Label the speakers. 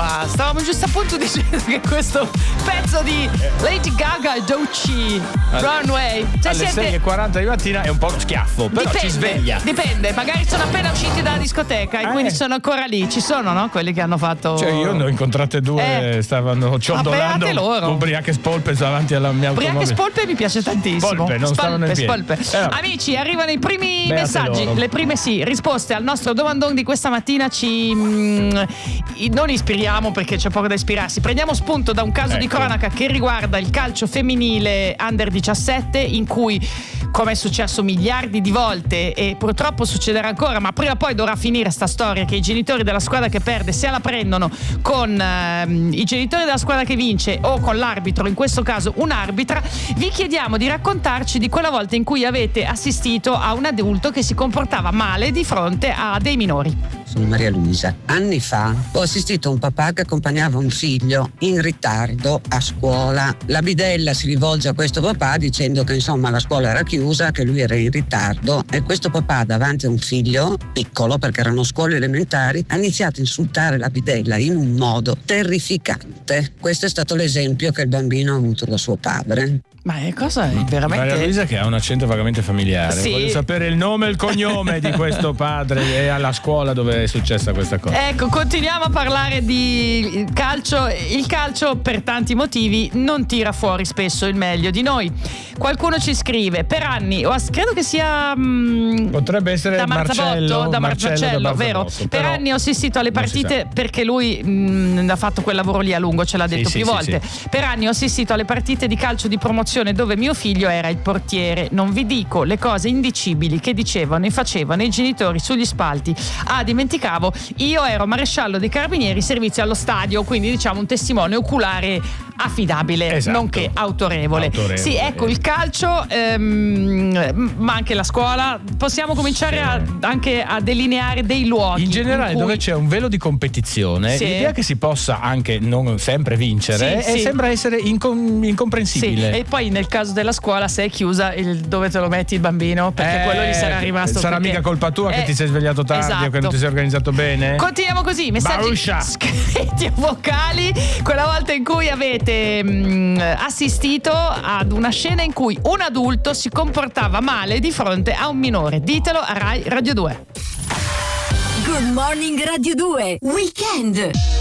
Speaker 1: qua. Stavamo giusto appunto dicendo che questo pezzo di Lady Gaga e Doechii, Runway, cioè
Speaker 2: alle 6:40 di mattina è un po' uno schiaffo, però ci sveglia.
Speaker 1: Dipende, magari sono appena usciti dalla discoteca e quindi sono ancora lì. Ci sono, no? Quelli che hanno fatto.
Speaker 2: Cioè, io ne ho incontrate due, stavano ciondolando
Speaker 1: loro.
Speaker 2: ubriache spolpe davanti alla mia automobile.
Speaker 1: Ubriache spolpe mi piace tantissimo.
Speaker 2: Spolpe, non stavano in piedi.
Speaker 1: Amici, arrivano i primi
Speaker 2: Beate
Speaker 1: messaggi,
Speaker 2: loro.
Speaker 1: le prime risposte al nostro domandone di questa mattina. Non ispiriamo perché c'è poco da ispirarsi. Prendiamo spunto da un caso di cronaca che riguarda il calcio femminile under 17, in cui, come è successo miliardi di volte e purtroppo succederà ancora, ma prima o poi dovrà finire sta storia, che i genitori della squadra che perde se la prendono con i genitori della squadra che vince o con l'arbitro, in questo caso un'arbitra. Vi chiediamo di raccontarci di quella volta in cui avete assistito a un adulto che si comportava male di fronte a dei minori.
Speaker 3: Sono Maria Luisa. Anni fa ho assistito a un papà che accompagnava un figlio in ritardo a scuola. La bidella si rivolge a questo papà dicendo che insomma la scuola era chiusa, che lui era in ritardo, e questo papà davanti a un figlio piccolo, perché erano scuole elementari, ha iniziato a insultare la bidella in un modo terrificante. Questo è stato l'esempio che il bambino ha avuto da suo padre.
Speaker 1: Ma è cosa veramente.
Speaker 2: Maria Luisa che ha un accento vagamente familiare.
Speaker 1: Sì.
Speaker 2: Voglio sapere il nome e il cognome di questo padre e alla scuola dove è successa questa cosa.
Speaker 1: Ecco, continuiamo a parlare di calcio. Il calcio per tanti motivi non tira fuori spesso il meglio di noi. Qualcuno ci scrive: per anni, credo che sia
Speaker 2: potrebbe essere
Speaker 1: da Marcello, vero? Per anni ho assistito alle partite perché lui ha fatto quel lavoro lì a lungo, ce l'ha detto più volte. Per anni ho assistito alle partite di calcio di promozione dove mio figlio era il portiere. Non vi dico le cose indicibili che dicevano e facevano i genitori sugli spalti. Dimenticavo, io ero maresciallo dei carabinieri, servizio allo stadio, quindi diciamo un testimone oculare affidabile,
Speaker 2: esatto,
Speaker 1: nonché autorevole. Sì, ecco, il calcio, ma anche la scuola. Possiamo cominciare anche a delineare dei luoghi
Speaker 2: in generale dove c'è un velo di competizione. L'idea che si possa anche non sempre vincere sembra essere incomprensibile.
Speaker 1: E poi nel caso della scuola, se è chiusa, dove te lo metti il bambino? Perché quello gli sarà rimasto.
Speaker 2: Sarà mica colpa tua che ti sei svegliato tardi o che non ti sei organizzato bene.
Speaker 1: Continuiamo così, messaggi scritti o vocali. Quella volta in cui avete assistito ad una scena in cui un adulto si comportava male di fronte a un minore. Ditelo a Rai Radio 2.
Speaker 4: Good Morning Radio 2 Weekend.